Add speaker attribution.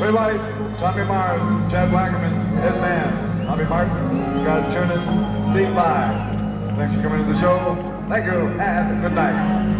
Speaker 1: Ray White, Tommy Mars, Chad Wackerman, Ed Mann, Bobby Martin, Scott Tunis, Steve Vai. Thanks for coming to the show. Thank you, and good night.